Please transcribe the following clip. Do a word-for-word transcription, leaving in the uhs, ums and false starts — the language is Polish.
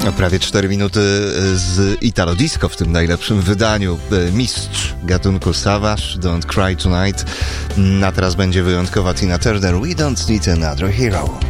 Prawie cztery minuty z Italo Disco w tym najlepszym wydaniu. Mistrz gatunku Savage, Don't Cry Tonight. A teraz będzie wyjątkowa Tina Turner, We Don't Need Another Hero.